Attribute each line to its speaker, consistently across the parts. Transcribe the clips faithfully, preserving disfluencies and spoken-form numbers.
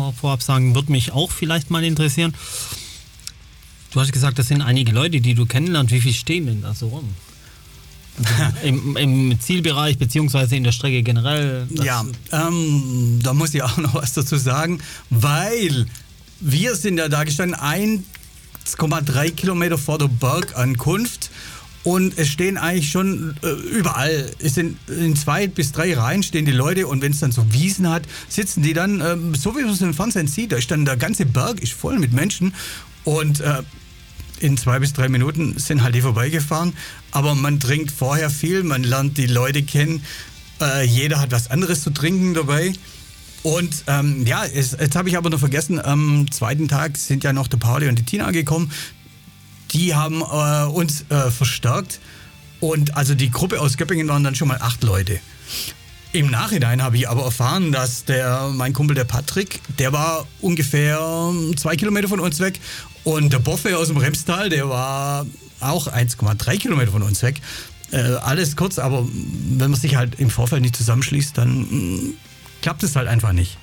Speaker 1: mal vorab sagen, würde mich auch vielleicht mal interessieren. Du hast gesagt, das sind einige Leute, die du kennenlernst. Wie viel stehen denn da so rum? Im, Im Zielbereich beziehungsweise in der Strecke generell?
Speaker 2: Ja, ähm, da muss ich auch noch was dazu sagen, weil wir sind ja da gestanden, eins Komma drei Kilometer vor der Bergankunft und es stehen eigentlich schon äh, überall, es sind in zwei bis drei Reihen stehen die Leute und wenn es dann so Wiesen hat, sitzen die dann, äh, so wie man es im Fernsehen sieht, da ist dann der ganze Berg ist voll mit Menschen und äh, in zwei bis drei Minuten sind halt die vorbeigefahren. Aber man trinkt vorher viel, man lernt die Leute kennen. Äh, jeder hat was anderes zu trinken dabei. Und ähm, ja, es, jetzt habe ich aber noch vergessen, am zweiten Tag sind ja noch der Pauli und die Tina gekommen. Die haben äh, uns äh, verstärkt. Und also die Gruppe aus Göppingen waren dann schon mal acht Leute. Im Nachhinein habe ich aber erfahren, dass der, mein Kumpel, der Patrick, der war ungefähr zwei Kilometer von uns weg. Und der Boffe aus dem Remstal, der war auch eins Komma drei Kilometer von uns weg. Äh, alles kurz, aber wenn man sich halt im Vorfeld nicht zusammenschließt, dann mh, klappt es halt einfach nicht.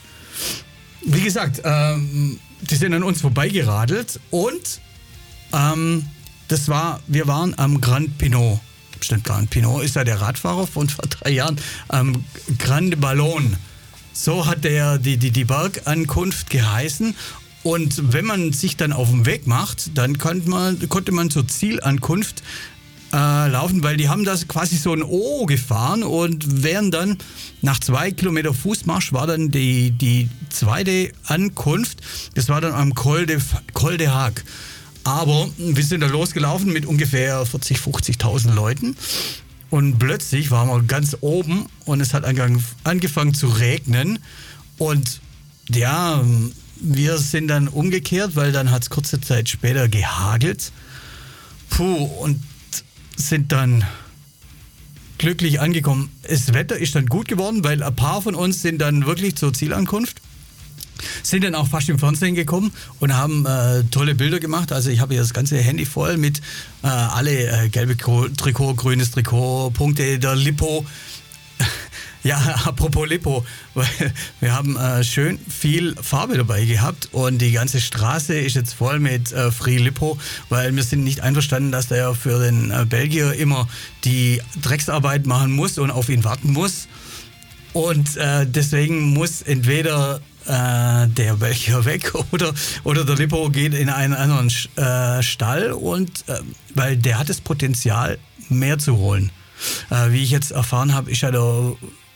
Speaker 2: Wie gesagt, ähm, die sind an uns vorbeigeradelt und ähm, das war, wir waren am Grand Pinot. Stimmt, Grand Pinot ist ja der Radfahrer von vor drei Jahren am Grande Ballon. So hat der die, die, die Bergankunft geheißen. Und wenn man sich dann auf den Weg macht, dann konnte man, konnte man zur Zielankunft äh, laufen, weil die haben das quasi so ein O gefahren und wären dann nach zwei Kilometer Fußmarsch war dann die, die zweite Ankunft. Das war dann am Col de, Col de Hague. Aber wir sind da losgelaufen mit ungefähr vierzig, fünfzigtausend Leuten und plötzlich waren wir ganz oben und es hat angefangen zu regnen und ja, wir sind dann umgekehrt, weil dann hat es kurze Zeit später gehagelt. Puh, und sind dann glücklich angekommen. Das Wetter ist dann gut geworden, weil ein paar von uns sind dann wirklich zur Zielankunft. Sind dann auch fast im Fernsehen gekommen und haben äh, tolle Bilder gemacht. Also ich habe hier das ganze Handy voll mit äh, alle äh, gelbe Trikot, grünes Trikot, Punkte der Lippo. Ja, apropos Lippo, weil wir haben äh, schön viel Farbe dabei gehabt und die ganze Straße ist jetzt voll mit äh, Free Lippo, weil wir sind nicht einverstanden, dass der für den äh, Belgier immer die Drecksarbeit machen muss und auf ihn warten muss. Und äh, deswegen muss entweder äh, der Belgier weg oder, oder der Lippo geht in einen anderen äh, Stall, und, äh, weil der hat das Potenzial, mehr zu holen. Äh, wie ich jetzt erfahren habe, ist ja der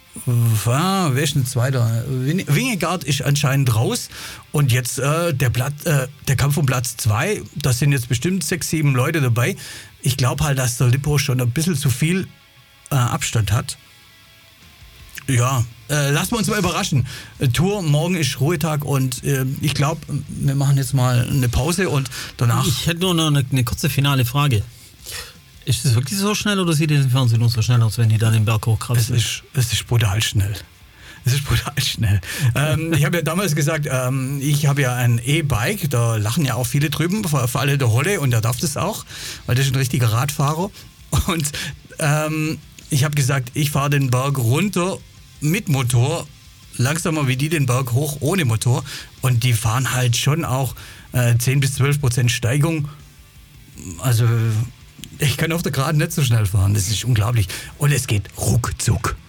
Speaker 2: Ah, wer ist denn Zweiter? Wingegaard ist anscheinend raus und jetzt äh, der, Platz, äh, der Kampf um Platz zwei, da sind jetzt bestimmt sechs, sieben Leute dabei. Ich glaube halt, dass der Lippo schon ein bisschen zu viel äh, Abstand hat. Ja, äh, lassen wir uns mal überraschen. Äh, Tour, morgen ist Ruhetag und äh, ich glaube, wir machen jetzt mal eine Pause und danach...
Speaker 1: Ich hätte nur noch eine, eine kurze finale Frage. Ist es wirklich so schnell oder sieht es im Fernsehen nur so schnell aus, wenn die da den Berg hochkrabbeln?
Speaker 2: Es ist, es ist brutal schnell. Es ist brutal schnell. ähm, ich habe ja damals gesagt, ähm, ich habe ja ein E-Bike, da lachen ja auch viele drüben, vor, vor allem der Holle, und der darf das auch, weil der ist ein richtiger Radfahrer. Und ähm, ich habe gesagt, ich fahre den Berg runter mit Motor, langsamer wie die den Berg hoch ohne Motor. Und die fahren halt schon auch äh, zehn bis zwölf Prozent Steigung. Also... Ich kann auf der Geraden nicht so schnell fahren, das ist unglaublich. Und es geht ruckzuck.